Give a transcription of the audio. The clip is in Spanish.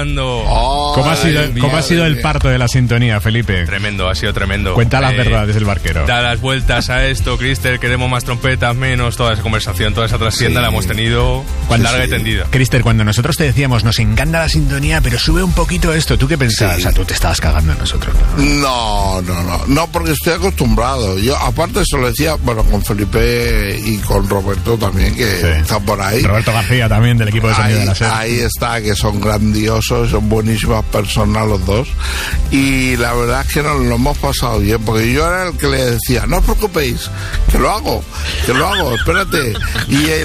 ¿Cómo ha sido el parto de la sintonía, Felipe? Tremendo, ha sido tremendo. Cuenta las verdades del barquero. Da las vueltas a esto, Crister, queremos más trompetas, menos, toda esa conversación, toda esa trascienda la hemos tenido larga y tendida. Crister, cuando nosotros te decíamos, nos encanta la sintonía, pero sube un poquito esto, ¿tú qué pensabas? O sea, tú te estabas cagando en nosotros, ¿no? No, porque estoy acostumbrado. Yo, aparte, se lo decía, bueno, con Felipe y con Roberto también, que está por ahí. Roberto García también, del equipo de sonido de la SER. Ahí está, que son grandiosos, son buenísimas personas los dos. Y la verdad es que nos lo hemos pasado bien, porque yo era el que le decía, no os preocupéis, que lo hago, espérate. Y